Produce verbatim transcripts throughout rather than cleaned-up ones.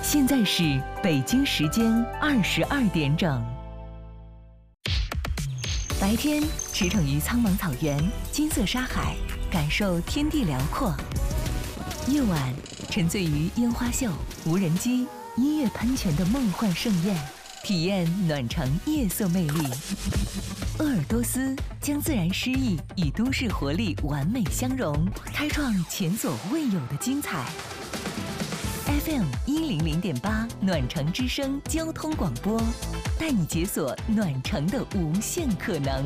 现在是北京时间二十二点整。白天驰骋于苍茫草原、金色沙海，感受天地辽阔；夜晚沉醉于烟花秀、无人机、音乐喷泉的梦幻盛宴，体验暖城夜色魅力。鄂尔多斯将自然诗意与都市活力完美相融，开创前所未有的精彩。F M 一零零点八暖城之声交通广播，带你解锁暖城的无限可能。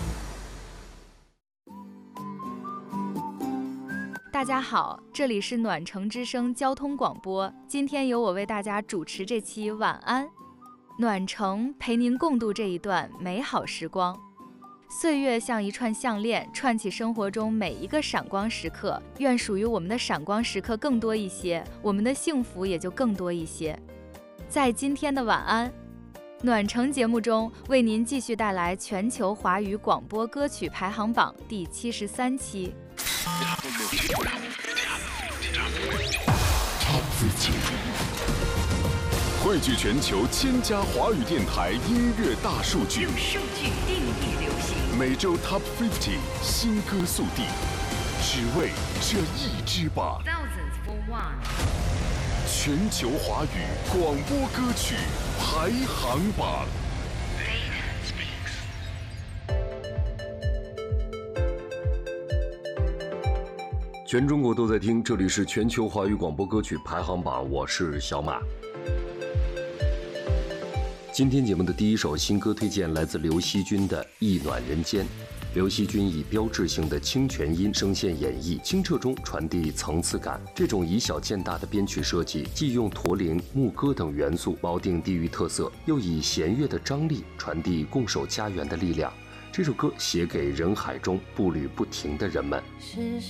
大家好，这里是暖城之声交通广播，今天由我为大家主持这期晚安。暖城陪您共度这一段美好时光。岁月像一串项链，串起生活中每一个闪光时刻。愿属于我们的闪光时刻更多一些，我们的幸福也就更多一些。在今天的晚安暖城节目中，为您继续带来全球华语广播歌曲排行榜第七十三期。 汇聚全球千家华语电台音乐大数据， 用数据定义流行。 每周 Top 五十新歌速递，只为这一支榜。全球华语广播歌曲排行榜。全中国都在听，这里是全球华语广播歌曲排行榜，我是小马。今天节目的第一首新歌推荐来自刘惜君的《意暖人间》。刘惜君以标志性的清泉音声线演绎，清澈中传递层次感。这种以小见大的编曲设计，既用驼铃、牧歌等元素锚定地域特色，又以弦乐的张力传递共守家园的力量。这首歌写给人海中步履不停的人们。